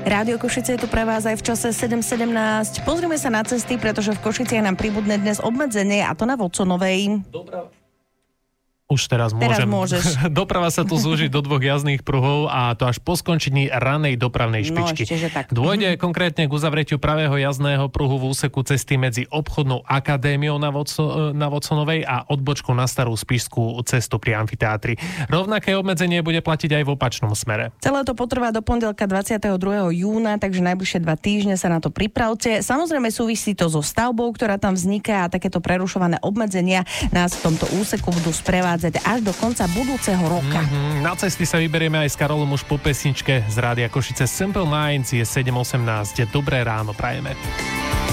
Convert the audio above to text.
Rádio Košice je tu pre vás aj v čase 7:17. Pozrime sa na cesty, pretože v Košiciach nám pribudne dnes obmedzenie, a to na Voconovej. Už teraz môžem. Teraz môžeš. Doprava sa tu zúži do 2 jazdných pruhov, a to až po skončení ranej dopravnej špičky. No, ešte, že tak. Dôjde konkrétne k uzavretiu pravého jazdného pruhu v úseku cesty medzi obchodnou akadémiou na Voconovej a odbočkou na Starú Spišskú cestu pri amfiteátri. Rovnaké obmedzenie bude platiť aj v opačnom smere. Celé to potrvá do pondelka 22. júna, takže najbližšie 2 týždne sa na to pripravte. Samozrejme súvisí to so stavbou, ktorá tam vzniká, a takéto prerušované obmedzenia nás v tomto úseku budú sprevádzať až do konca budúceho roka. Na cesty sa vyberieme aj s Karolom už po pesničke z Rádia Košice. Simple Minds, je 7:18. Dobré ráno prajeme.